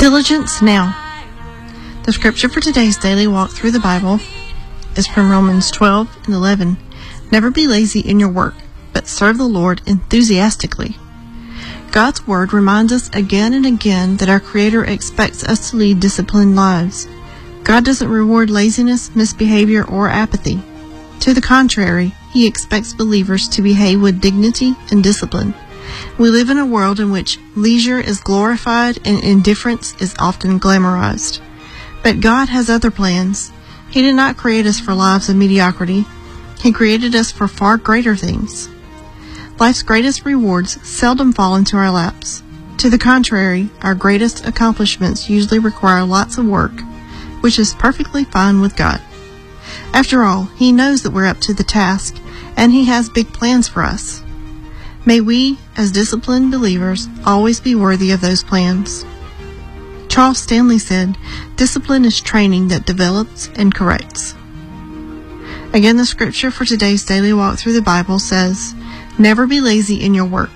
Diligence now. The scripture for today's daily walk through the Bible is from Romans 12:11. Never be lazy in your work, but serve the Lord enthusiastically. God's Word reminds us again and again that our Creator expects us to lead disciplined lives. God doesn't reward laziness, misbehavior, or apathy. To the contrary, He expects believers to behave with dignity and discipline. We live in a world in which leisure is glorified and indifference is often glamorized. But God has other plans. He did not create us for lives of mediocrity. He created us for far greater things. Life's greatest rewards seldom fall into our laps. To the contrary, our greatest accomplishments usually require lots of work, which is perfectly fine with God. After all, He knows that we're up to the task, and He has big plans for us. May we, as disciplined believers, always be worthy of those plans. Charles Stanley said, "Discipline is training that develops and corrects." Again, the scripture for today's daily walk through the Bible says, "Never be lazy in your work,